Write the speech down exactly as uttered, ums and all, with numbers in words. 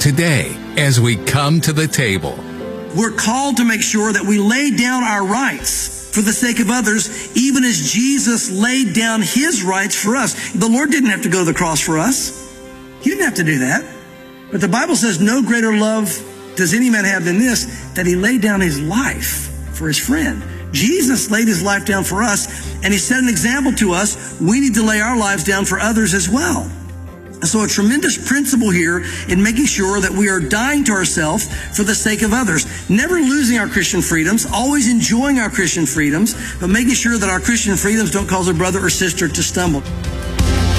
today as we come to the table. We're called to make sure that we lay down our rights for the sake of others, even as Jesus laid down his rights for us. The Lord didn't have to go to the cross for us. He didn't have to do that. But the Bible says no greater love does any man have than this, that he laid down his life for his friend. Jesus laid his life down for us, and he set an example to us. We need to lay our lives down for others as well. And so a tremendous principle here in making sure that we are dying to ourselves for the sake of others. Never losing our Christian freedoms, always enjoying our Christian freedoms, but making sure that our Christian freedoms don't cause a brother or sister to stumble.